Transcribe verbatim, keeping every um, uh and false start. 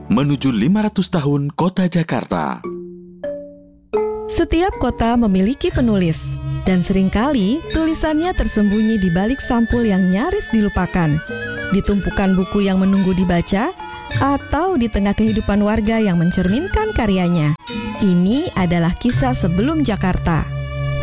menuju lima ratus tahun Kota Jakarta. Setiap kota memiliki penulis, dan seringkali tulisannya tersembunyi di balik sampul yang nyaris dilupakan, di tumpukan buku yang menunggu dibaca, atau di tengah kehidupan warga yang mencerminkan karyanya. Ini adalah kisah sebelum Jakarta.